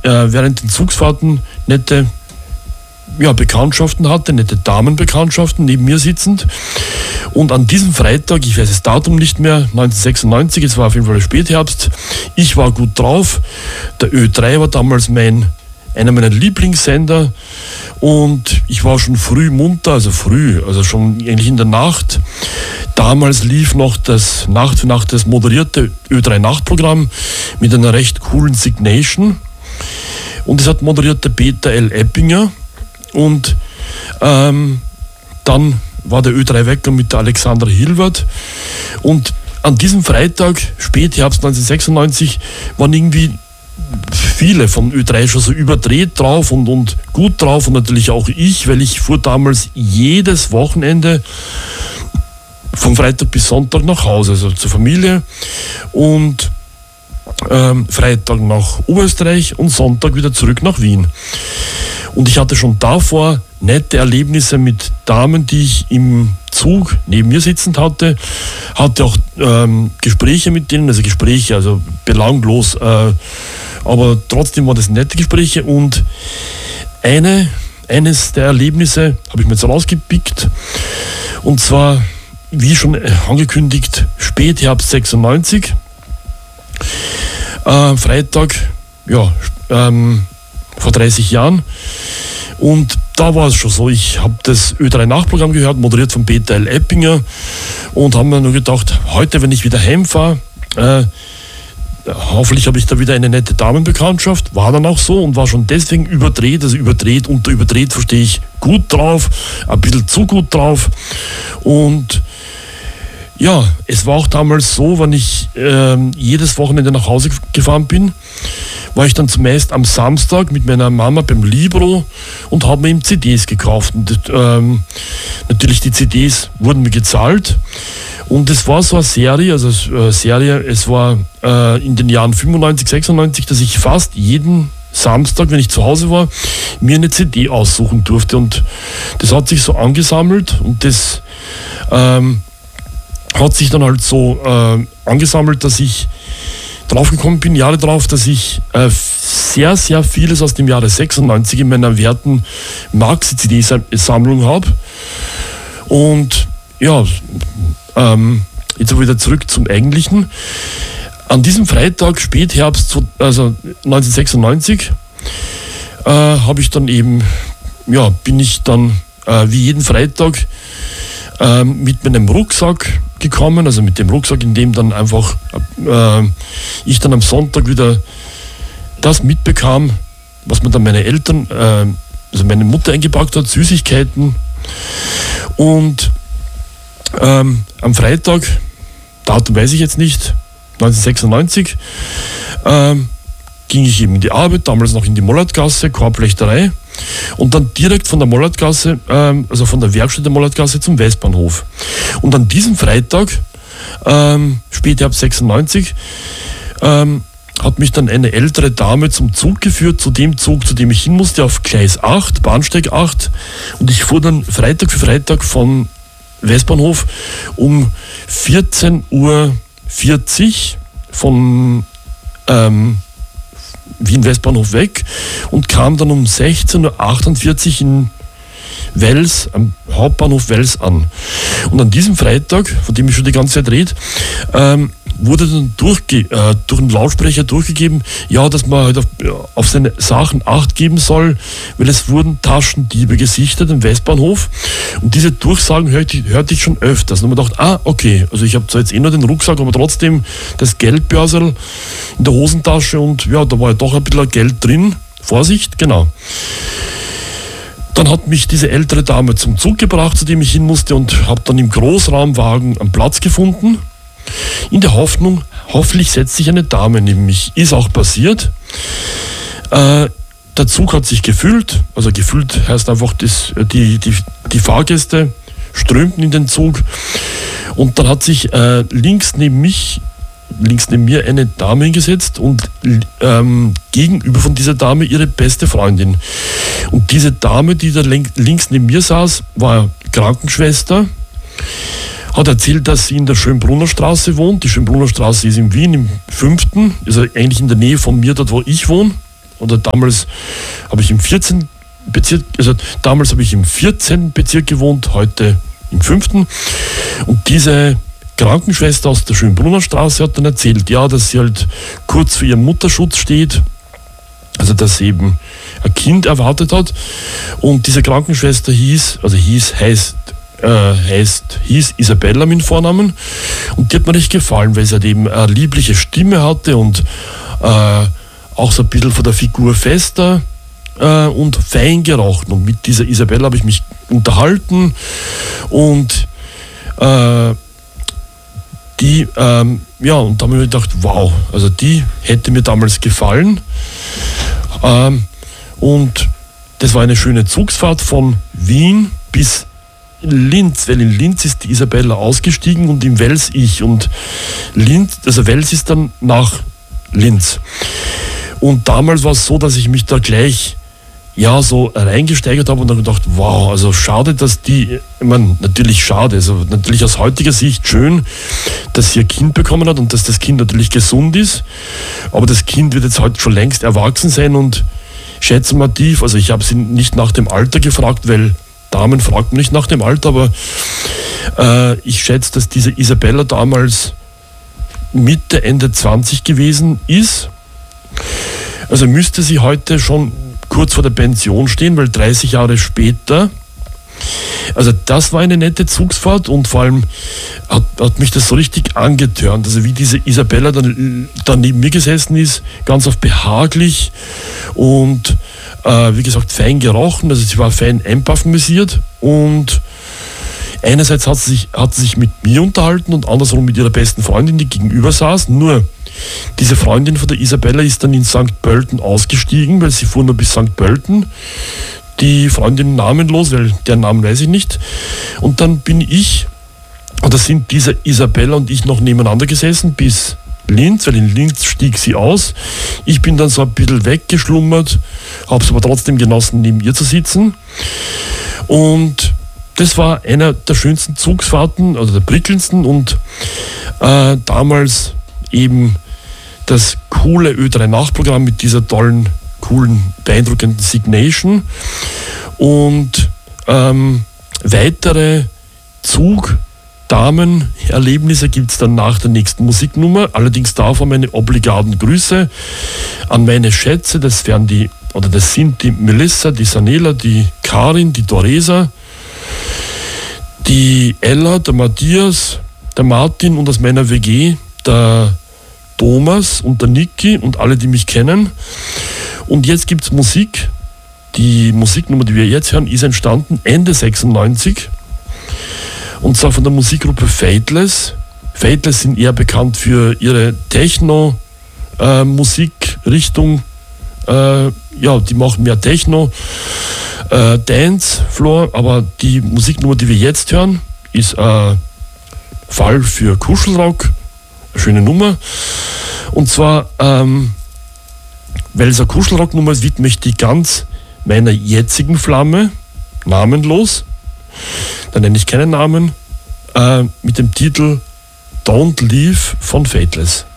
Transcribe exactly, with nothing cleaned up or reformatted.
äh, während den Zugsfahrten nette ja, Bekanntschaften hatte, nette Damenbekanntschaften neben mir sitzend. Und an diesem Freitag, ich weiß das Datum nicht mehr, neunzehnhundertsechsundneunzig, es war auf jeden Fall Spätherbst, ich war gut drauf, der Ö drei war damals mein, einer meiner Lieblingssender und ich war schon früh munter, also früh, also schon eigentlich in der Nacht. Damals lief noch das Nacht für Nacht das moderierte Ö drei Nachtprogramm mit einer recht coolen Signation und es hat moderiert der Peter L. Eppinger. Und ähm, dann war der Ö drei Wecker mit der Alexandra Hilwert. Und an diesem Freitag, Spätherbst neunzehnhundertsechsundneunzig, waren irgendwie viele von Ö drei schon so überdreht drauf und, und gut drauf. Und natürlich auch ich, weil ich fuhr damals jedes Wochenende von Freitag bis Sonntag nach Hause, also zur Familie. Und ähm, Freitag nach Oberösterreich und Sonntag wieder zurück nach Wien. Und ich hatte schon davor nette Erlebnisse mit Damen, die ich im Zug neben mir sitzend hatte. Hatte auch ähm, Gespräche mit denen, also Gespräche, also belanglos. Äh, aber trotzdem waren das nette Gespräche. Und eine, eines der Erlebnisse habe ich mir jetzt rausgepickt. Und zwar, wie schon angekündigt, Spätherbst sechsundneunzig. Äh, Freitag, ja, ähm, vor dreißig Jahren. Und da war es schon so, ich habe das Ö drei Nachtprogramm gehört, moderiert von Peter L. Eppinger und habe mir nur gedacht, heute, wenn ich wieder heimfahre, äh, hoffentlich habe ich da wieder eine nette Damenbekanntschaft. War dann auch so und war schon deswegen überdreht, also überdreht, unter überdreht verstehe ich gut drauf, ein bisschen zu gut drauf. Und ja, es war auch damals so, wenn ich äh, jedes Wochenende nach Hause gefahren bin, war ich dann zumeist am Samstag mit meiner Mama beim Libro und habe mir eben C Ds gekauft. Und ähm, natürlich die C Ds wurden mir gezahlt. Und es war so eine Serie, also äh, Serie, es war äh, in den Jahren fünfundneunzig, sechsundneunzig, dass ich fast jeden Samstag, wenn ich zu Hause war, mir eine C D aussuchen durfte. Und das hat sich so angesammelt und das ähm, hat sich dann halt so äh, angesammelt, dass ich draufgekommen bin, Jahre drauf, dass ich äh, sehr, sehr vieles aus dem Jahre sechsundneunzig in meiner werten Maxi-C D-Sammlung habe. Und ja, ähm, jetzt aber wieder zurück zum Eigentlichen. An diesem Freitag, Spätherbst, also neunzehnhundertsechsundneunzig, äh, habe ich dann eben, ja, bin ich dann äh, wie jeden Freitag äh, mit meinem Rucksack gekommen, also mit dem Rucksack, in dem dann einfach äh, ich dann am Sonntag wieder das mitbekam, was mir dann meine Eltern, äh, also meine Mutter eingepackt hat, Süßigkeiten. Und ähm, am Freitag, Datum weiß ich jetzt nicht, neunzehnhundertsechsundneunzig, äh, ging ich eben in die Arbeit, damals noch in die Mollertgasse, Korbflechterei. Und dann direkt von der Mollertgasse, ähm, also von der Werkstatt der Mollertgasse zum Westbahnhof. Und an diesem Freitag, ähm, Spätherbst sechsundneunzig, ähm, hat mich dann eine ältere Dame zum Zug geführt, zu dem Zug, zu dem ich hin musste, auf Gleis acht, Bahnsteig acht. Und ich fuhr dann Freitag für Freitag von Westbahnhof um vierzehn Uhr vierzig von ähm, Wien Westbahnhof weg und kam dann um sechzehn Uhr achtundvierzig in Wels, am Hauptbahnhof Wels an. Und an diesem Freitag, von dem ich schon die ganze Zeit rede, ähm, wurde dann durchge- äh, durch einen Lautsprecher durchgegeben, ja, dass man halt auf, auf seine Sachen Acht geben soll, weil es wurden Taschendiebe gesichtet im Westbahnhof. Und diese Durchsagen hörte ich, hörte ich schon öfters. Und man dachte, ah, okay, also ich habe zwar jetzt eh nur den Rucksack, aber trotzdem das Geldbörsel in der Hosentasche und ja, da war ja doch ein bisschen Geld drin. Vorsicht, genau. Dann hat mich diese ältere Dame zum Zug gebracht, zu dem ich hin musste, und habe dann im Großraumwagen einen Platz gefunden. In der Hoffnung, hoffentlich setzt sich eine Dame neben mich. Ist auch passiert. Äh, der Zug hat sich gefüllt, also gefüllt heißt einfach, das, die, die, die Fahrgäste strömten in den Zug. Und dann hat sich äh, links neben mich, links neben mir eine Dame hingesetzt und ähm, gegenüber von dieser Dame ihre beste Freundin. Und diese Dame, die da links neben mir saß, war Krankenschwester, hat erzählt, dass sie in der Schönbrunner Straße wohnt. Die Schönbrunner Straße ist in Wien im fünften, also eigentlich in der Nähe von mir, dort wo ich wohne. oder damals habe ich im vierzehnten Bezirk, also damals habe ich im vierzehnten Bezirk gewohnt, heute im fünften Und diese Krankenschwester aus der Schönbrunner Straße hat dann erzählt, ja, dass sie halt kurz vor ihrem Mutterschutz steht, also dass sie eben ein Kind erwartet hat. Und diese Krankenschwester hieß, also hieß, heißt, äh, heißt, hieß Isabella mit Vornamen. Und die hat mir recht gefallen, weil sie halt eben eine liebliche Stimme hatte und äh, auch so ein bisschen von der Figur fester äh, und fein gerochen. Und mit dieser Isabella habe ich mich unterhalten und äh, die, ähm, ja, und da habe ich mir gedacht, wow, also die hätte mir damals gefallen. Ähm, und das war eine schöne Zugsfahrt von Wien bis Linz, weil in Linz ist die Isabella ausgestiegen und in Wels ich. Und Linz, also Wels ist dann nach Linz. Und damals war es so, dass ich mich da gleich ja, so reingesteigert habe und dann gedacht, wow, also schade, dass die, ich meine, natürlich schade, also natürlich aus heutiger Sicht schön, dass sie ein Kind bekommen hat und dass das Kind natürlich gesund ist, aber das Kind wird jetzt heute schon längst erwachsen sein und schätze mal tief, also ich habe sie nicht nach dem Alter gefragt, weil Damen fragt man nicht nach dem Alter, aber äh, ich schätze, dass diese Isabella damals Mitte, Ende zwanzig gewesen ist, also müsste sie heute schon kurz vor der Pension stehen, weil dreißig Jahre später, also das war eine nette Zugsfahrt und vor allem hat, hat mich das so richtig angetörnt, also wie diese Isabella dann, dann neben mir gesessen ist, ganz auf behaglich und äh, wie gesagt fein gerochen, also sie war fein einparfümisiert und einerseits hat sie, sich, hat sie sich mit mir unterhalten und andersrum mit ihrer besten Freundin, die gegenüber saß, nur diese Freundin von der Isabella ist dann in Sankt Pölten ausgestiegen, weil sie fuhr nur bis Sankt Pölten. Die Freundin namenlos, weil deren Namen weiß ich nicht. Und dann bin ich, oder sind diese Isabella und ich noch nebeneinander gesessen bis Linz, weil in Linz stieg sie aus. Ich bin dann so ein bisschen weggeschlummert, habe es aber trotzdem genossen, neben ihr zu sitzen. Und das war einer der schönsten Zugsfahrten, also der prickelndsten und äh, damals eben das coole Ö drei Nachtprogramm mit dieser tollen, coolen, beeindruckenden Signation und ähm, weitere Zug-Damen-Erlebnisse gibt es dann nach der nächsten Musiknummer. Allerdings davor meine obligaten Grüße an meine Schätze, das wären die, oder das sind die Melissa, die Sanela, die Karin, die Doresa, die Ella, der Matthias, der Martin und aus meiner W G der Thomas und der Niki und alle, die mich kennen. Und jetzt gibt es Musik. Die Musiknummer, die wir jetzt hören, ist entstanden Ende sechsundneunzig. Und zwar von der Musikgruppe Fateless. Fateless sind eher bekannt für ihre Techno-Musikrichtung. Äh, äh, ja, die machen mehr Techno, äh, Dance, Floor. Aber die Musiknummer, die wir jetzt hören, ist äh, Fall für Kuschelrock. Schöne Nummer. Und zwar, ähm, weil es eine Kuschelrocknummer ist, widme ich die ganz meiner jetzigen Flamme, namenlos, da nenne ich keinen Namen, äh, mit dem Titel Don't Leave von Fateless.